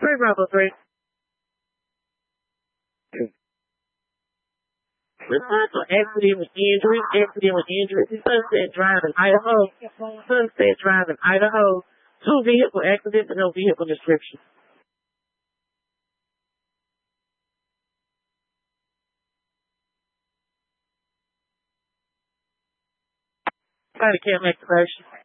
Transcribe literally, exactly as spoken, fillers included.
Three Bravo three. Report for accident with injury, accident with injury. Sunset Drive in Idaho. Sunset Drive in Idaho. Two vehicle accident, but no vehicle description. Body cam activation.